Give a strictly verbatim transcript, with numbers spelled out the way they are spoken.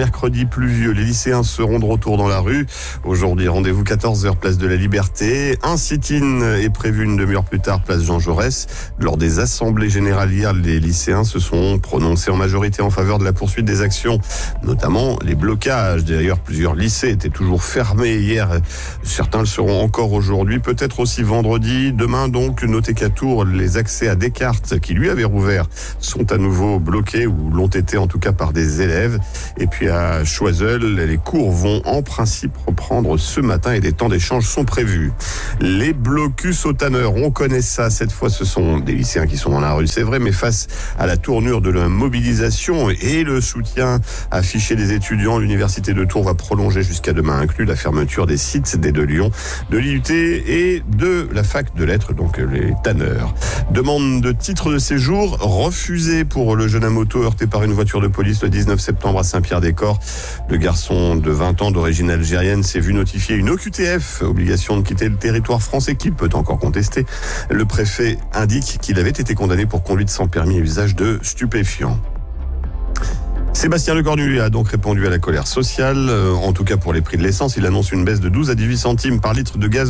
mercredi pluvieux. Les lycéens seront de retour dans la rue. Aujourd'hui, rendez-vous quatorze heures, place de la Liberté. Un sit-in est prévu une demi-heure plus tard, place Jean Jaurès. Lors des assemblées générales hier, les lycéens se sont prononcés en majorité en faveur de la poursuite des actions, notamment les blocages. D'ailleurs, plusieurs lycées étaient toujours fermés hier. Certains le seront encore aujourd'hui, peut-être aussi vendredi. Demain donc, notez qu'à Tours, les accès à Descartes, qui lui avait rouvert, sont à nouveau bloqués, ou l'ont été en tout cas par des élèves. Et puis à Choiseul, les cours vont en principe reprendre ce matin et des temps d'échange sont prévus. Les blocus au tanneur, on connaît ça. Cette fois, ce sont des lycéens qui sont dans la rue, c'est vrai, mais face à la tournure de la mobilisation et le soutien affiché des étudiants, l'université de Tours va prolonger jusqu'à demain inclus la fermeture des sites des deux Lyon, de l'I U T et de la fac de lettres, donc les tanneurs. Demande de titre de séjour refusée pour le jeune à moto heurté par une voiture de police le dix-neuf septembre à Saint-Pierre-des-Corps. Le garçon de vingt ans d'origine algérienne s'est vu notifier une O Q T F, obligation de quitter le territoire français, qu'il peut encore contester. Le préfet indique qu'il avait été condamné pour conduite sans permis et usage de stupéfiants. Sébastien Lecornu a donc répondu à la colère sociale. En tout cas pour les prix de l'essence, il annonce une baisse de douze à dix-huit centimes par litre de gaz